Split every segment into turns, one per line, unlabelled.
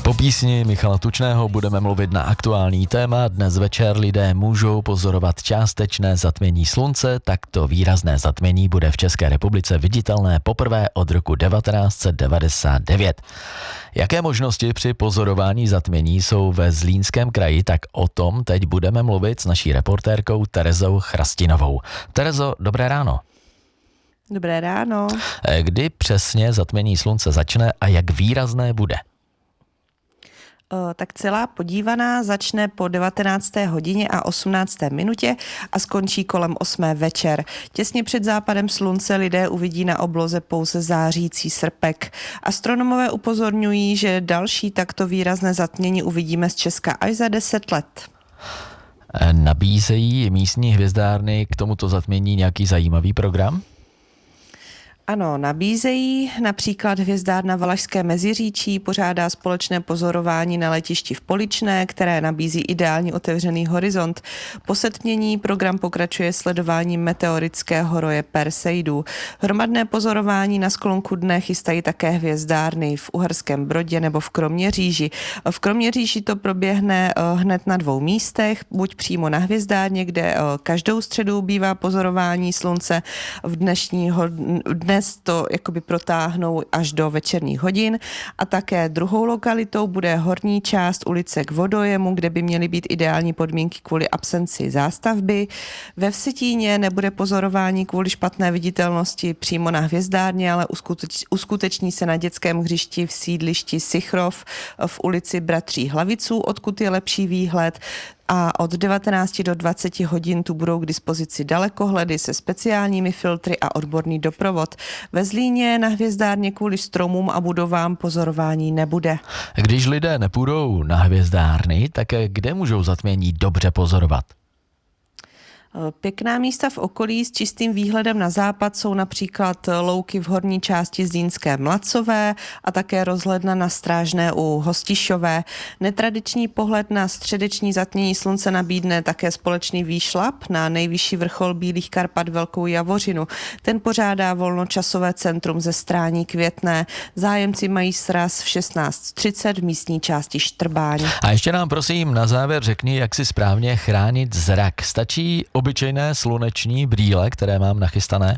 Po písni Michala Tučného budeme mluvit na aktuální téma. Dnes večer lidé můžou pozorovat částečné zatmění slunce. Takto výrazné zatmění bude v České republice viditelné poprvé od roku 1999. Jaké možnosti při pozorování zatmění jsou ve Zlínském kraji, tak o tom teď budeme mluvit s naší reportérkou Terezou Chrastinovou. Terezo, dobré ráno.
Dobré ráno.
Kdy přesně zatmění slunce začne a jak výrazné bude?
Tak celá podívaná začne po 19. hodině a 18. minutě a skončí kolem 8. večer. Těsně před západem slunce lidé uvidí na obloze pouze zářící srpek. Astronomové upozorňují, že další takto výrazné zatmění uvidíme z Česka až za 10 let.
Nabízejí místní hvězdárny k tomuto zatmění nějaký zajímavý program?
Ano, nabízejí. Například hvězdárna Valašské Meziříčí pořádá společné pozorování na letišti v Poličné, které nabízí ideální otevřený horizont. Po setmění program pokračuje sledováním meteorického roje Perseidu. Hromadné pozorování na sklonku dne chystají také hvězdárny v Uherském Brodě nebo v Kroměříži. V Kroměříži to proběhne hned na 2 místech, buď přímo na hvězdárně, kde každou středu bývá pozorování slunce. Dnes to jakoby protáhnou až do večerních hodin a také druhou lokalitou bude horní část ulice k Vodojemu, kde by měly být ideální podmínky kvůli absenci zástavby. Ve Vsetíně nebude pozorování kvůli špatné viditelnosti přímo na hvězdárně, ale uskuteční se na dětském hřišti v sídlišti Sichrov v ulici Bratří Hlaviců, odkud je lepší výhled. A od 19 do 20 hodin tu budou k dispozici dalekohledy se speciálními filtry a odborný doprovod. Ve Zlíně na hvězdárně kvůli stromům a budovám pozorování nebude.
Když lidé nepůjdou na hvězdárny, tak kde můžou zatmění dobře pozorovat?
Pěkná místa v okolí s čistým výhledem na západ jsou například louky v horní části Zlínské Mlacové a také rozhledna na Strážné u Hostišové. Netradiční pohled na středeční zatmění slunce nabídne také společný výšlap na nejvyšší vrchol Bílých Karpat Velkou Javořinu. Ten pořádá volnočasové centrum ze Strání Květné. Zájemci mají sraz v 16:30 v místní části Štrbáň.
A ještě nám prosím na závěr řekni, jak si správně chránit zrak. Stačí obyčejné sluneční brýle, které mám nachystané?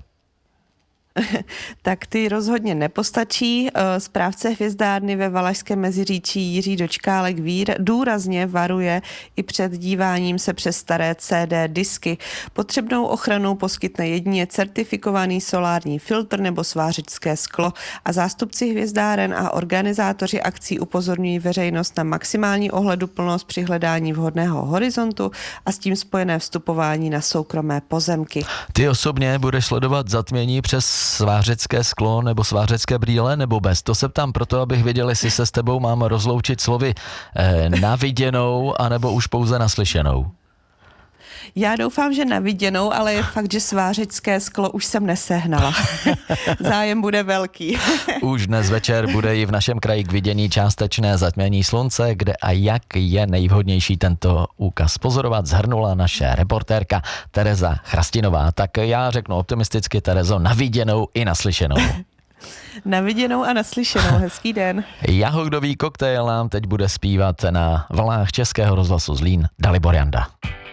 Tak ty rozhodně nepostačí. Správce hvězdárny ve Valašském Meziříčí Jiří Dočkálek důrazně varuje i před díváním se přes staré CD disky. Potřebnou ochranu poskytne jedině certifikovaný solární filtr nebo svářičské sklo a zástupci hvězdáren a organizátoři akcí upozorňují veřejnost na maximální ohleduplnost při hledání vhodného horizontu a s tím spojené vstupování na soukromé pozemky.
Ty osobně budeš sledovat zatmění přes svářecké sklo nebo svářecké brýle nebo bez? To se ptám proto, abych věděl, jestli se s tebou mám rozloučit slovy na viděnou anebo už pouze naslyšenou.
Já doufám, že na viděnou, ale je fakt, že svářecké sklo už jsem nesehnala. Zájem bude velký.
Už dnes večer bude i v našem kraji k vidění částečné zatmění slunce, kde a jak je nejvhodnější tento úkaz pozorovat, shrnula naše reportérka Tereza Chrastinová. Tak já řeknu optimisticky, Terezo, na viděnou i naslyšenou.
Na viděnou a naslyšenou. Hezký den.
Jahodový koktejl nám teď bude zpívat na vlnách Českého rozhlasu Zlín Dalibor Janda.